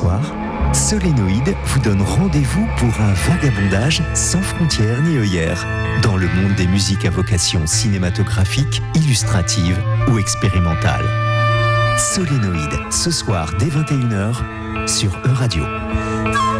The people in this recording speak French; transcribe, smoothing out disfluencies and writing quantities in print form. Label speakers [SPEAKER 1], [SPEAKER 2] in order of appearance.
[SPEAKER 1] soir, Solénoïde vous donne rendez-vous pour un vagabondage sans frontières ni œillères dans le monde des musiques à vocation cinématographique, illustrative ou expérimentale. Solénoïde, ce soir dès 21h sur Euradio.